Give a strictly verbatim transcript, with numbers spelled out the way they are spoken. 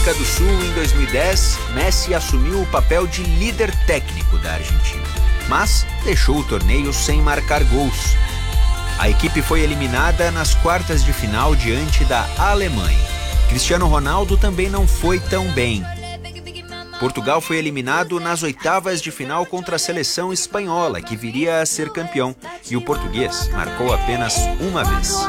América do Sul, em dois mil e dez, Messi assumiu o papel de líder técnico da Argentina, mas deixou o torneio sem marcar gols. A equipe foi eliminada nas quartas de final diante da Alemanha. Cristiano Ronaldo também não foi tão bem. Portugal foi eliminado nas oitavas de final contra a seleção espanhola, que viria a ser campeão, e o português marcou apenas uma vez.